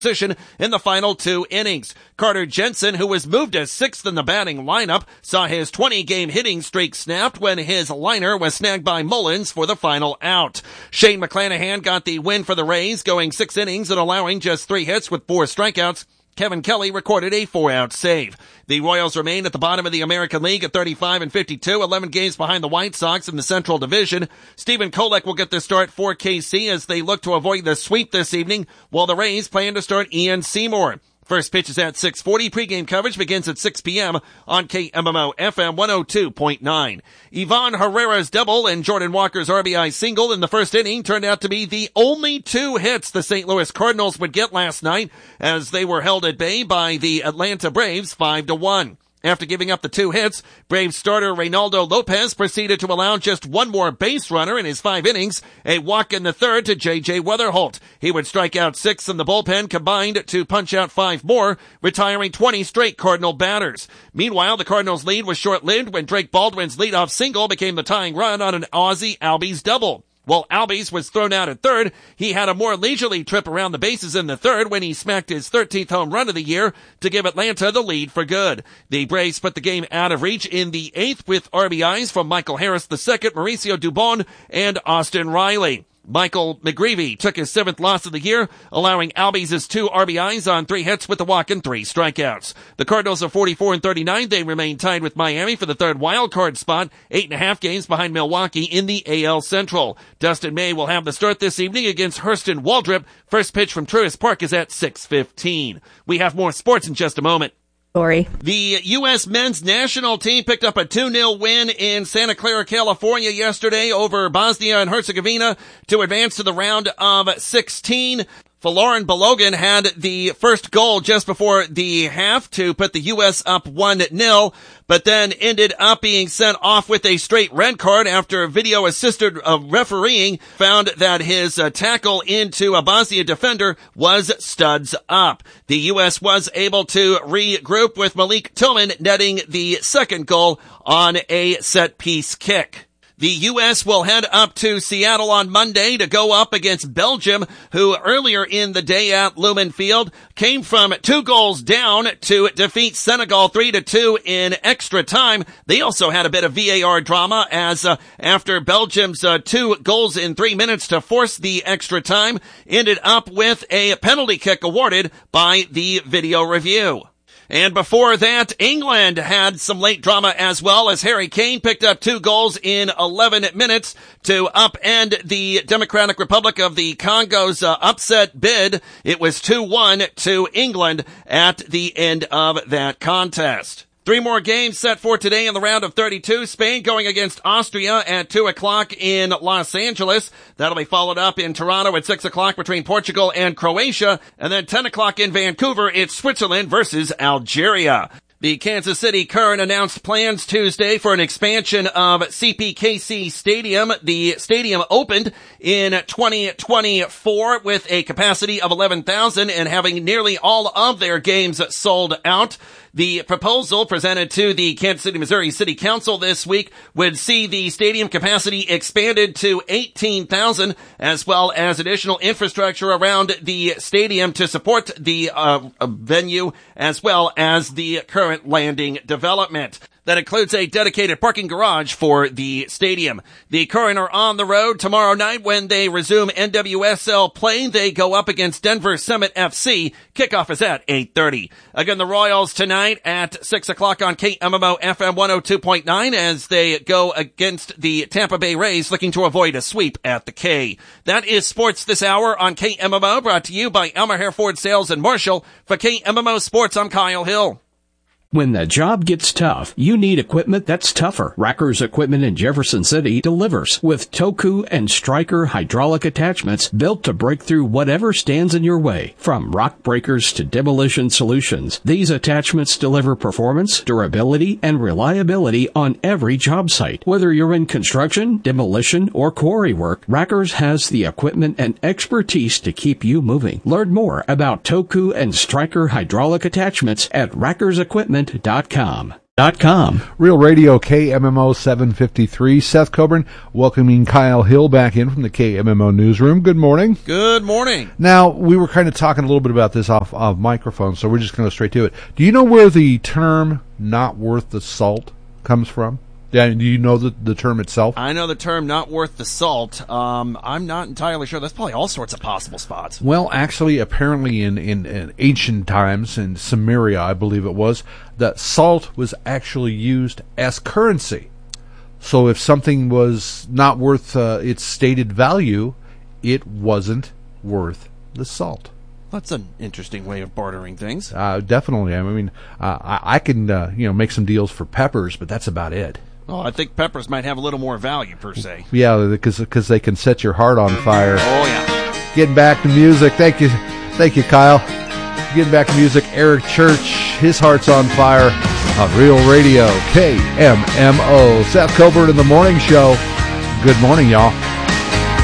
position in the final 2 innings. Carter Jensen, who was moved to 6th in the batting lineup, saw his 20-game hitting streak snapped when his liner was snagged by Mullins for the final out. Shane McClanahan got the win for the Rays, going 6 innings and allowing just 3 hits with 4 strikeouts. Kevin Kelly recorded a 4-out save. The Royals remain at the bottom of the American League at 35-52, 11 games behind the White Sox in the Central Division. Stephen Kolek will get the start for KC as they look to avoid the sweep this evening, while the Rays plan to start Ian Seymour. First pitch is at 6:40. Pregame coverage begins at 6 p.m. on KMMO FM 102.9. Ivan Herrera's double and Jordan Walker's RBI single in the first inning turned out to be the only 2 hits the St. Louis Cardinals would get last night as they were held at bay by the Atlanta Braves 5-1. After giving up the 2 hits, Braves starter Reynaldo Lopez proceeded to allow just 1 more base runner in his 5 innings, a walk in the 3rd to J.J. Weatherholt. He would strike out 6 and the bullpen combined to punch out 5 more, retiring 20 straight Cardinal batters. Meanwhile, the Cardinals' lead was short-lived when Drake Baldwin's leadoff single became the tying run on an Ozzie Albies double. While Albies was thrown out at 3rd, he had a more leisurely trip around the bases in the 3rd when he smacked his 13th home run of the year to give Atlanta the lead for good. The Braves put the game out of reach in the 8th with RBIs from Michael Harris II, Mauricio Dubon, and Austin Riley. Michael McGreevy took his 7th loss of the year, allowing Albies his 2 RBIs on 3 hits with a walk and 3 strikeouts. The Cardinals are 44-39. They remain tied with Miami for the 3rd wild card spot, 8.5 games behind Milwaukee in the AL Central. Dustin May will have the start this evening against Hurston Waldrop. First pitch from Truist Park is at 6:15. We have more sports in just a moment. The U.S. men's national team picked up a 2-0 win in Santa Clara, California yesterday over Bosnia and Herzegovina to advance to the round of 16. Folarin Balogun had the first goal just before the half to put the U.S. up 1-0, but then ended up being sent off with a straight red card after video-assisted refereeing found that his tackle into a Bosnia defender was studs up. The U.S. was able to regroup with Malik Tillman netting the second goal on a set-piece kick. The U.S. will head up to Seattle on Monday to go up against Belgium, who earlier in the day at Lumen Field came from 2 goals down to defeat Senegal 3-2 in extra time. They also had a bit of VAR drama as after Belgium's 2 goals in 3 minutes to force the extra time, ended up with a penalty kick awarded by the video review. And before that, England had some late drama as well as Harry Kane picked up 2 goals in 11 minutes to upend the Democratic Republic of the Congo's upset bid. It was 2-1 to England at the end of that contest. 3 more games set for today in the round of 32. Spain going against Austria at 2 o'clock in Los Angeles. That'll be followed up in Toronto at 6 o'clock between Portugal and Croatia. And then 10 o'clock in Vancouver, it's Switzerland versus Algeria. The Kansas City Kern announced plans Tuesday for an expansion of CPKC Stadium. The stadium opened in 2024 with a capacity of 11,000 and having nearly all of their games sold out. The proposal presented to the Kansas City, Missouri City Council this week would see the stadium capacity expanded to 18,000 as well as additional infrastructure around the stadium to support the venue as well as the current landing development. That includes a dedicated parking garage for the stadium. The Curran are on the road tomorrow night when they resume NWSL play. They go up against Denver Summit FC. Kickoff is at 8:30. Again, the Royals tonight at 6 o'clock on KMMO FM 102.9 as they go against the Tampa Bay Rays looking to avoid a sweep at the K. That is sports this hour on KMMO, brought to you by Elmer Hair Ford Sales in Marshall. For KMMO Sports, I'm Kyle Hill. When the job gets tough, you need equipment that's tougher. Racker's Equipment in Jefferson City delivers with Toku and Stryker hydraulic attachments built to break through whatever stands in your way. From rock breakers to demolition solutions, these attachments deliver performance, durability, and reliability on every job site. Whether you're in construction, demolition, or quarry work, Racker's has the equipment and expertise to keep you moving. Learn more about Toku and Stryker hydraulic attachments at rackersequipment.com. Real Radio KMMO 753. Seth Coburn welcoming Kyle Hill back in from the KMMO newsroom. Good morning. Good morning. Now, we were kind of talking a little bit about this off microphone, so we're just going to go straight to it. Do you know where the term not worth the salt comes from? Yeah, do you know the term itself? I know the term not worth the salt. I'm not entirely sure. That's probably all sorts of possible spots. Well, actually, apparently in ancient times, in Samaria, I believe it was, that salt was actually used as currency. So if something was not worth its stated value, it wasn't worth the salt. That's an interesting way of bartering things. Definitely. I mean, I can make some deals for peppers, but that's about it. Oh, I think peppers might have a little more value, per se. Yeah, because they can set your heart on fire. Oh, yeah. Getting back to music. Thank you, Kyle. Getting back to music, Eric Church, his heart's on fire on Real Radio, KMMO. Seth Coburn in the Morning Show. Good morning, y'all.